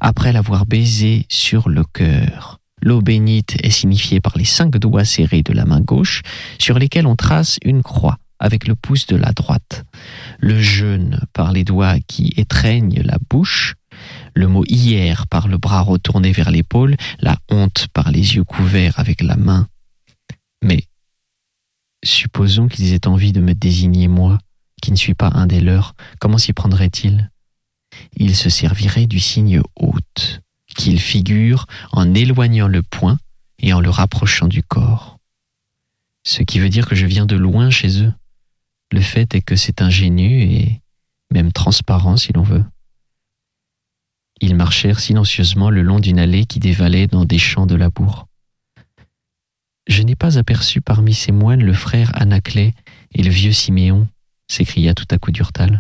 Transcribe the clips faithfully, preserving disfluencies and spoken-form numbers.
après l'avoir baisé sur le cœur. L'eau bénite est signifiée par les cinq doigts serrés de la main gauche, sur lesquels on trace une croix avec le pouce de la droite. Le jeûne par les doigts qui étreignent la bouche. Le mot hier par le bras retourné vers l'épaule. La honte par les yeux couverts avec la main. Mais supposons qu'ils aient envie de me désigner moi, qui ne suis pas un des leurs, comment s'y prendraient-ils ? Ils se serviraient du signe haute, qu'il figure en éloignant le poing et en le rapprochant du corps. Ce qui veut dire que je viens de loin chez eux. Le fait est que c'est ingénu et même transparent si l'on veut. Ils marchèrent silencieusement le long d'une allée qui dévalait dans des champs de labour. Je n'ai pas aperçu parmi ces moines le frère Anaclet et le vieux Siméon, s'écria tout à coup Durtal.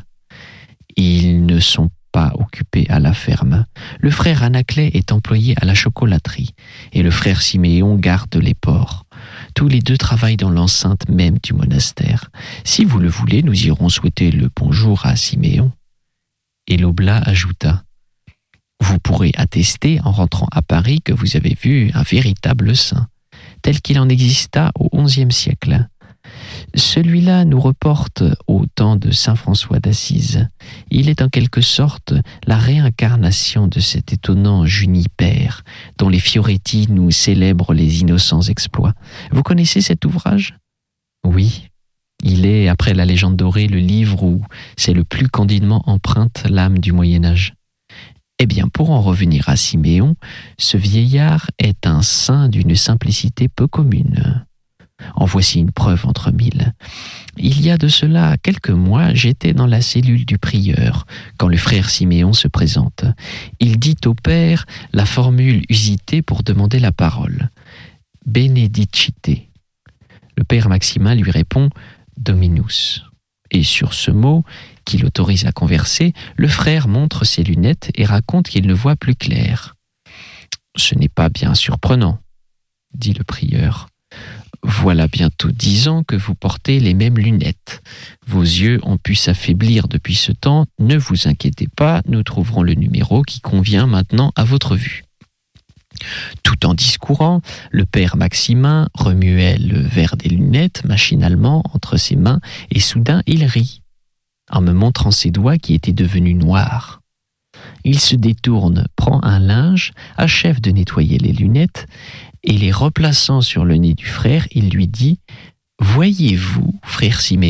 Ils ne sont pas occupés à la ferme. Le frère Anaclet est employé à la chocolaterie et le frère Siméon garde les porcs. Tous les deux travaillent dans l'enceinte même du monastère. Si vous le voulez, nous irons souhaiter le bonjour à Siméon. Et l'oblat ajouta: vous pourrez attester en rentrant à Paris que vous avez vu un véritable saint, tel qu'il en exista au onzième siècle. Celui-là nous reporte au temps de saint François d'Assise. Il est en quelque sorte la réincarnation de cet étonnant Junipère, dont les Fioretti nous célèbrent les innocents exploits. Vous connaissez cet ouvrage ? Oui, il est, après la légende dorée, le livre où c'est le plus candidement empreinte l'âme du Moyen-Âge. Eh bien, pour en revenir à Siméon, ce vieillard est un saint d'une simplicité peu commune. En voici une preuve entre mille. Il y a de cela quelques mois, j'étais dans la cellule du prieur, quand le frère Siméon se présente. Il dit au père la formule usitée pour demander la parole. « Benedicite ». Le père Maximin lui répond « Dominus ». Et sur ce mot, qui l'autorise à converser, le frère montre ses lunettes et raconte qu'il ne voit plus clair. « Ce n'est pas bien surprenant », dit le prieur. « Voilà bientôt dix ans que vous portez les mêmes lunettes. Vos yeux ont pu s'affaiblir depuis ce temps. Ne vous inquiétez pas, nous trouverons le numéro qui convient maintenant à votre vue. » Tout en discourant, le père Maximin remuait le verre des lunettes machinalement entre ses mains et soudain il rit, en me montrant ses doigts qui étaient devenus noirs. Il se détourne, prend un linge, achève de nettoyer les lunettes et les replaçant sur le nez du frère, il lui dit « Voyez-vous, frère Siméon ?»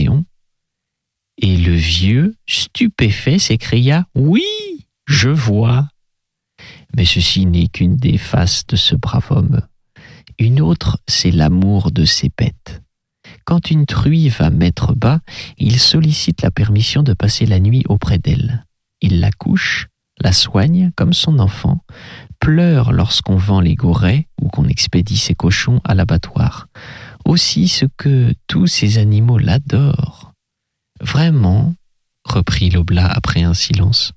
Et le vieux, stupéfait, s'écria « Oui, je vois !» Mais ceci n'est qu'une des faces de ce brave homme. Une autre, c'est l'amour de ses bêtes. Quand une truie va mettre bas, il sollicite la permission de passer la nuit auprès d'elle. Il la couche, la soigne comme son enfant, pleure lorsqu'on vend les gourets ou qu'on expédie ses cochons à l'abattoir. Aussi ce que tous ces animaux l'adorent. Vraiment, reprit l'oblat après un silence,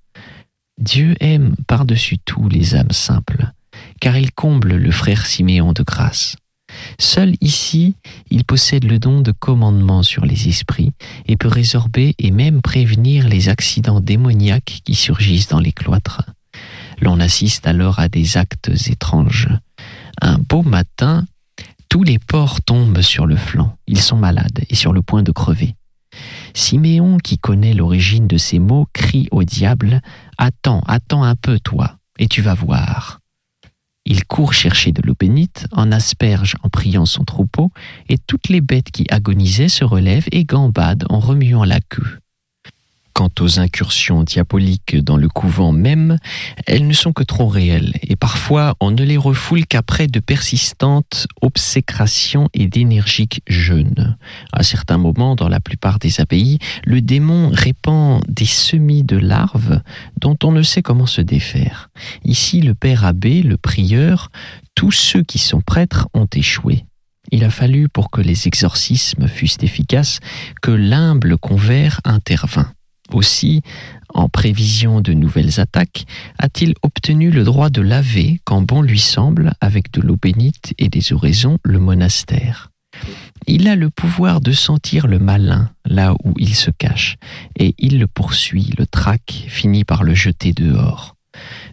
Dieu aime par-dessus tout les âmes simples, car il comble le frère Siméon de grâce. Seul ici, il possède le don de commandement sur les esprits et peut résorber et même prévenir les accidents démoniaques qui surgissent dans les cloîtres. L'on assiste alors à des actes étranges. Un beau matin, tous les porcs tombent sur le flanc. Ils sont malades et sur le point de crever. Siméon, qui connaît l'origine de ces mots, crie au diable « Attends, attends un peu, toi, et tu vas voir ». Il court chercher de l'eau bénite, en asperge en priant son troupeau, et toutes les bêtes qui agonisaient se relèvent et gambadent en remuant la queue. Quant aux incursions diaboliques dans le couvent même, elles ne sont que trop réelles, et parfois on ne les refoule qu'après de persistantes obsécrations et d'énergiques jeûnes. À certains moments, dans la plupart des abbayes, le démon répand des semis de larves dont on ne sait comment se défaire. Ici, le père abbé, le prieur, tous ceux qui sont prêtres ont échoué. Il a fallu, pour que les exorcismes fussent efficaces, que l'humble convers intervint. Aussi, en prévision de nouvelles attaques, a-t-il obtenu le droit de laver, quand bon lui semble, avec de l'eau bénite et des oraisons, le monastère. Il a le pouvoir de sentir le malin là où il se cache, et il le poursuit, le traque, finit par le jeter dehors.